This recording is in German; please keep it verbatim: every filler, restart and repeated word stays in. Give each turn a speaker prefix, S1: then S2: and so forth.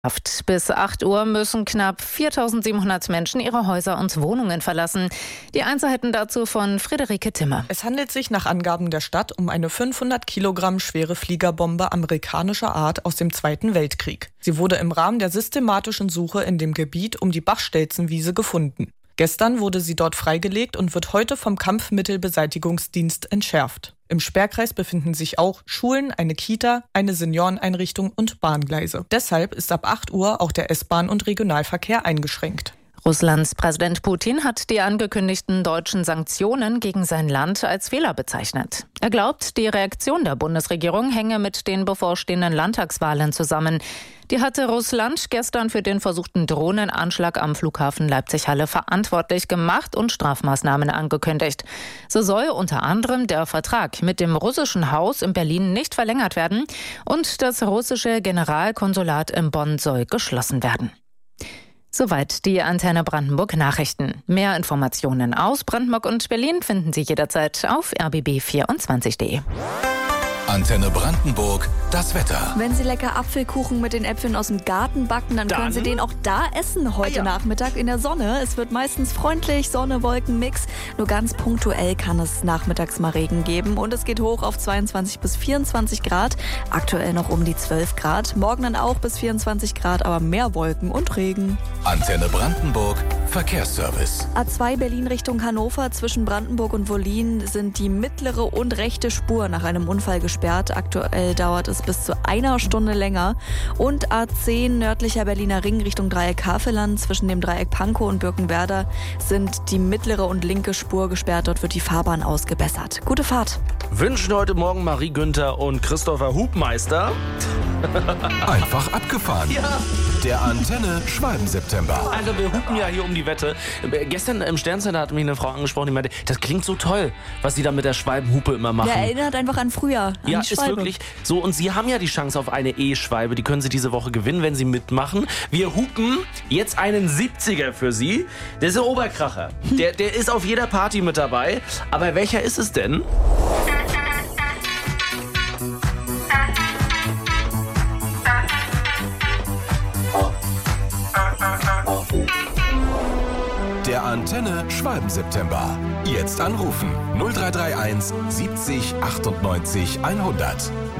S1: Bis acht Uhr müssen knapp viertausendsiebenhundert Menschen ihre Häuser und Wohnungen verlassen. Die Einzelheiten dazu von Friederike Timmer.
S2: Es handelt sich nach Angaben der Stadt um eine fünfhundert Kilogramm schwere Fliegerbombe amerikanischer Art aus dem Zweiten Weltkrieg. Sie wurde im Rahmen der systematischen Suche in dem Gebiet um die Bachstelzenwiese gefunden. Gestern wurde sie dort freigelegt und wird heute vom Kampfmittelbeseitigungsdienst entschärft. Im Sperrkreis befinden sich auch Schulen, eine Kita, eine Senioreneinrichtung und Bahngleise. Deshalb ist ab acht Uhr auch der S-Bahn- und Regionalverkehr eingeschränkt.
S1: Russlands Präsident Putin hat die angekündigten deutschen Sanktionen gegen sein Land als Fehler bezeichnet. Er glaubt, die Reaktion der Bundesregierung hänge mit den bevorstehenden Landtagswahlen zusammen. Die hatte Russland gestern für den versuchten Drohnenanschlag am Flughafen Leipzig-Halle verantwortlich gemacht und Strafmaßnahmen angekündigt. So soll unter anderem der Vertrag mit dem russischen Haus in Berlin nicht verlängert werden und das russische Generalkonsulat in Bonn soll geschlossen werden. Soweit die Antenne Brandenburg Nachrichten. Mehr Informationen aus Brandenburg und Berlin finden Sie jederzeit auf r b b vierundzwanzig punkt de.
S3: Antenne Brandenburg, das Wetter.
S4: Wenn Sie lecker Apfelkuchen mit den Äpfeln aus dem Garten backen, dann, dann können Sie den auch da essen heute ah, ja. Nachmittag in der Sonne. Es wird meistens freundlich, Sonne, Wolken, Mix. Nur ganz punktuell kann es nachmittags mal Regen geben. Und es geht hoch auf zweiundzwanzig bis vierundzwanzig Grad. Aktuell noch um die zwölf Grad. Morgen dann auch bis vierundzwanzig Grad, aber mehr Wolken und Regen.
S3: Antenne Brandenburg, Verkehrsservice.
S4: A zwei Berlin Richtung Hannover. Zwischen Brandenburg und Wollin sind die mittlere und rechte Spur nach einem Unfall gesperrt. Aktuell dauert es bis zu einer Stunde länger. Und A zehn nördlicher Berliner Ring Richtung Dreieck Havelland. Zwischen dem Dreieck Pankow und Birkenwerder sind die mittlere und linke Spur gesperrt. Dort wird die Fahrbahn ausgebessert. Gute Fahrt.
S5: Wünschen heute Morgen Marie Günther und Christopher Hubmeister.
S3: Einfach abgefahren. Ja. Der Antenne Schwalben-September.
S5: Also wir hupen ja hier um die Wette. Gestern im Sterncenter hat mich eine Frau angesprochen, die meinte, das klingt so toll, was sie da mit der Schwalbenhupe immer machen.
S4: Ja, erinnert einfach an früher, an
S5: ja,
S4: die Schwalbe.
S5: Ist wirklich so. Und Sie haben ja die Chance auf eine E-Schwalbe. Die können Sie diese Woche gewinnen, wenn Sie mitmachen. Wir hupen jetzt einen siebziger für Sie. Der ist ein Oberkracher. Der, der ist auf jeder Party mit dabei. Aber welcher ist es denn?
S3: Der Antenne Schwalben-September. Jetzt anrufen null drei drei eins siebzig achtundneunzig hundert.